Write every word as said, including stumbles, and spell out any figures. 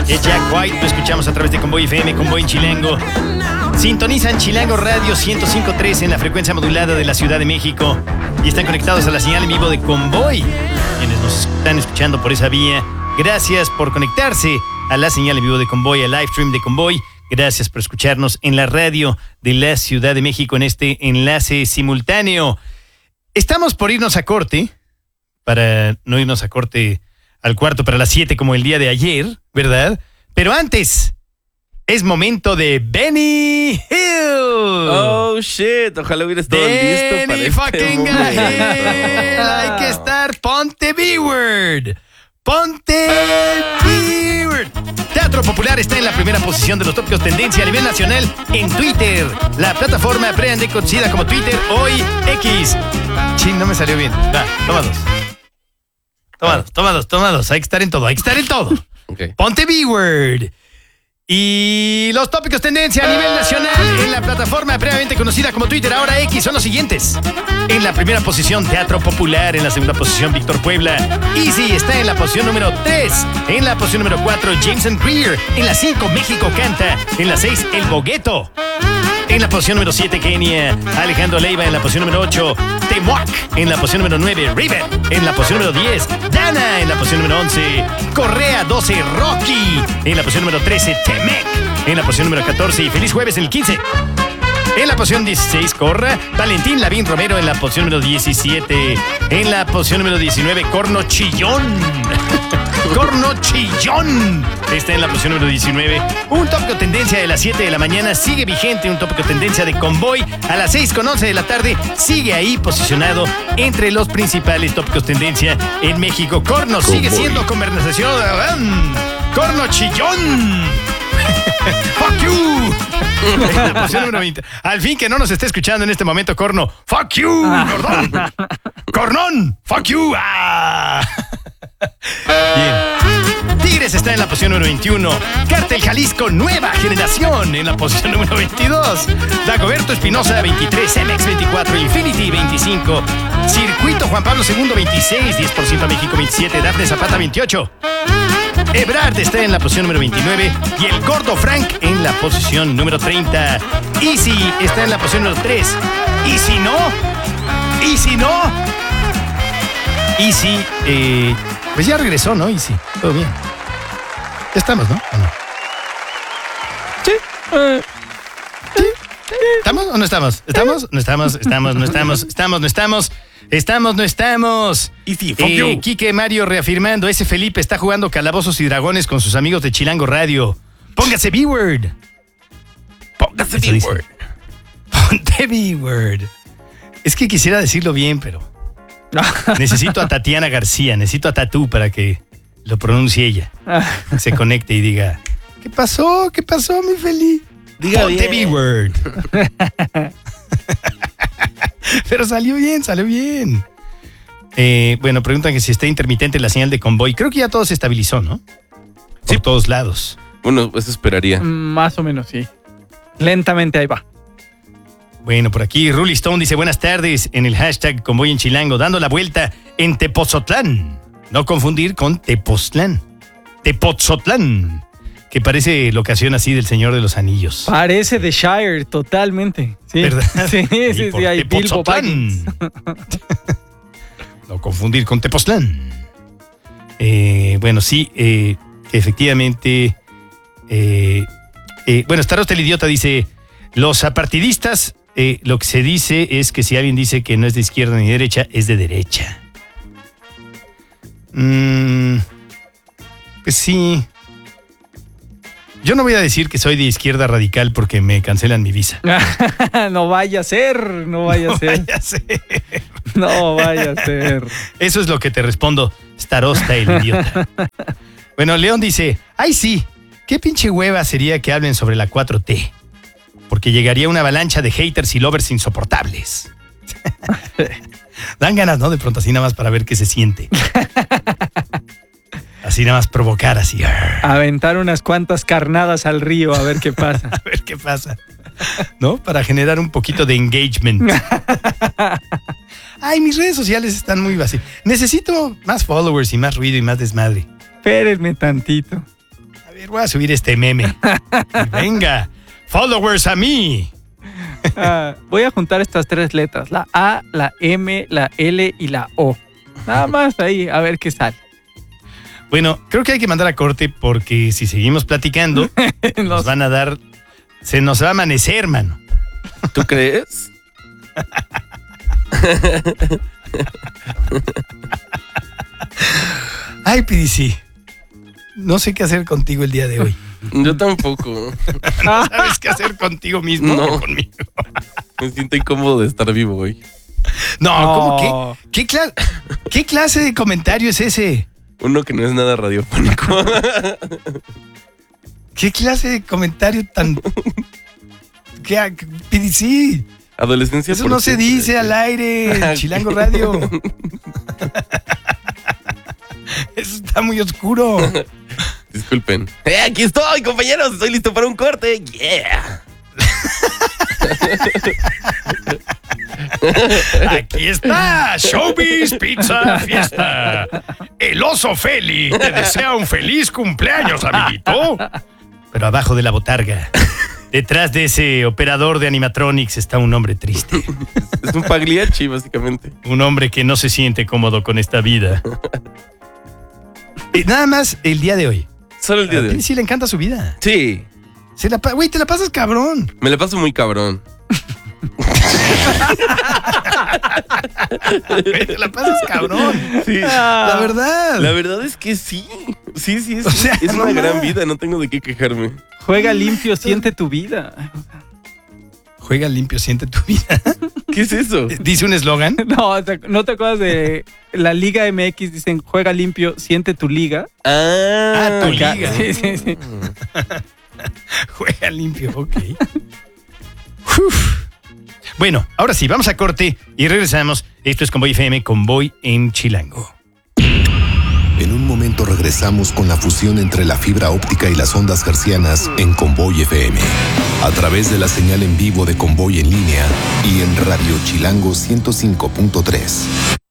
Es Jack White, lo escuchamos a través de Convoy F M, Convoy en Chilango. Sintonizan Chilango Radio ciento cinco punto tres en la frecuencia modulada de la Ciudad de México y están conectados a la señal en vivo de Convoy. Quienes nos están escuchando por esa vía, gracias por conectarse a la señal en vivo de Convoy, al live stream de Convoy. Gracias por escucharnos en la radio de la Ciudad de México en este enlace simultáneo. Estamos por irnos a corte, para no irnos a corte al cuarto para las siete como el día de ayer, ¿verdad? Pero antes, es momento de Benny Hill. Oh, shit. Ojalá hubiera estado listo para Benny este fucking momento. Hill. Hay que estar. Ponte B-Word. Ponte B-Word. Teatro Popular está en la primera posición de los tópicos tendencia a nivel nacional en Twitter. La plataforma previamente conocida como Twitter, hoy X. Ching, no me salió bien. Va, toma dos. Toma dos, toma dos, toma dos. Hay que estar en todo, hay que estar en todo. Okay. Ponte B-Word. Y los tópicos tendencia a nivel nacional en la plataforma previamente conocida como Twitter, ahora X, son los siguientes. En la primera posición, Teatro Popular. En la segunda posición, Víctor Puebla. Easy está en la posición número tres. En la posición número cuatro, Jameson Greer. En la cinco, México Canta. En la seis, El Bogueto. En la posición número siete, Kenia. Alejandro Leiva. En la posición número ocho, Temuac. En la posición número nueve, River. En la posición número diez, Dana. En la posición número once, Correa. doce, Rocky. En la posición número trece, Temec. En la posición número catorce, y Feliz Jueves en el quince. En la posición dieciséis, Corra. Valentín Lavín Romero en la posición número diecisiete. En la posición número diecinueve, Corno Chillón. Corno Chillón está en la posición número diecinueve. Un tópico tendencia de las siete de la mañana sigue vigente. Un tópico tendencia de Convoy a las seis con once de la tarde sigue ahí posicionado entre los principales tópicos tendencia en México. Corno Convoy sigue siendo conversación. Corno Chillón. Fuck you. En la posición número veinte. Al fin que no nos esté escuchando en este momento, Corno. Fuck you, Cordón. Cornón. Fuck you. Ah. Bien. Tigres está en la posición número veintiuno. Cártel Jalisco Nueva Generación en la posición número veintidós. Dagoberto Espinosa veintitrés. M X veinticuatro. Infinity veinticinco. Circuito Juan Pablo segundo veintiséis. diez por ciento México veintisiete. Dafne Zapata veintiocho. Ebrard está en la posición número veintinueve y el Gordo Frank en la posición número treinta. Easy está en la posición número tres. ¿Y si no? ¿Y si no? Easy, eh, pues ya regresó, ¿no? Easy, todo bien. Ya estamos, ¿no? ¿O no? Sí. Uh, ¿Sí? ¿Estamos o no estamos? ¿Estamos? No estamos, estamos, no estamos, estamos, no estamos. Estamos, no estamos. Easy, fuck eh, you. Quique Mario reafirmando, ese Felipe está jugando Calabozos y Dragones con sus amigos de Chilango Radio. Póngase B-Word. Póngase Eso dice. B-Word. Ponte B-Word. Es que quisiera decirlo bien, pero necesito a Tatiana García, necesito a Tatú para que lo pronuncie ella. Se conecte y diga, ¿qué pasó? ¿Qué pasó, mi Feli? Diga Ponte bien. B-Word. Pero salió bien, salió bien. Eh, bueno, preguntan que si está intermitente la señal de Convoy. Creo que ya todo se estabilizó, ¿no? Por Sí. todos lados. Bueno, eso esperaría. Más o menos, sí. Lentamente ahí va. Bueno, por aquí Ruli Stone dice buenas tardes en el hashtag Convoy en Chilango, dando la vuelta en Tepozotlán. No confundir con Tepoztlán. Tepozotlán, que parece locación así del Señor de los Anillos. Parece The Shire, totalmente. Sí. ¿Verdad? Sí, Ahí sí, por sí. Hay Bilbo Baggins. Tepozotlán. No confundir con Tepoztlán. Eh, bueno, sí, eh, que efectivamente... Eh, eh, bueno, Starosta el Idiota dice, los apartidistas, eh, lo que se dice es que si alguien dice que no es de izquierda ni derecha, es de derecha. Mm, pues sí. Yo no voy a decir que soy de izquierda radical porque me cancelan mi visa. No vaya a ser, no vaya a ser. Vaya a ser. No vaya a ser. Eso es lo que te respondo, Starosta el Idiota. Bueno, León dice, ay sí, qué pinche hueva sería que hablen sobre la cuatro T. Porque llegaría una avalancha de haters y lovers insoportables. Dan ganas, ¿no? De pronto así nada más para ver qué se siente. Así nada más provocar así. Aventar unas cuantas carnadas al río a ver qué pasa. A ver qué pasa. ¿No? Para generar un poquito de engagement. Ay, mis redes sociales están muy vacías. Necesito más followers y más ruido y más desmadre. Espérenme tantito. A ver, ver, voy a subir este meme. Venga, followers a mí. Ah, voy a juntar estas tres letras, la A, la M, la L y la O. Nada más ahí, a ver qué sale. Bueno, creo que hay que mandar a corte porque si seguimos platicando, nos van a dar... Se nos va a amanecer, mano. ¿Tú crees? Ay, P D C. No sé qué hacer contigo el día de hoy. Yo tampoco. No sabes qué hacer contigo mismo No. o conmigo. Me siento incómodo de estar vivo hoy. No, No. ¿cómo qué? ¿Qué, cla- ¿Qué clase de comentario es ese? Uno que no es nada radiofónico. ¿Qué clase de comentario tan... ¿Qué, P D C? Adolescencia. Eso por no se siempre. dice al aire, en Chilango Radio. Eso está muy oscuro. Disculpen. ¡Eh, aquí estoy, compañeros! Estoy listo para un corte. ¡Yeah! Aquí está, Showbiz Pizza Fiesta. El oso Feli te desea un feliz cumpleaños, amiguito. Pero abajo de la botarga, detrás de ese operador de animatronics, está un hombre triste. Es un Pagliacci, básicamente. Un hombre que no se siente cómodo con esta vida. Y nada más el día de hoy. Solo el día de A P D hoy. C le encanta su vida. Sí, Se la pa- Güey, te la pasas cabrón. me la paso muy cabrón. Güey, te la pasas cabrón. Sí. La verdad. La verdad es que sí. Sí, sí, es, O sea, es no una gran más. vida, no tengo de qué quejarme. Juega limpio, siente tu vida. Juega limpio, siente tu vida. ¿Qué es eso? Dice un eslogan. No, te- ¿no te acuerdas de la Liga M X? Dicen, juega limpio, siente tu liga. Ah, Ah, tu Acá- liga. Sí, sí, sí. Juega limpio, ok. Uf. Bueno, ahora sí, vamos a corte y regresamos. Esto es Convoy F M, Convoy en Chilango. En un momento regresamos con la fusión entre la fibra óptica y las ondas hercianas en Convoy F M. A través de la señal en vivo de Convoy en línea y en Radio Chilango ciento cinco punto tres.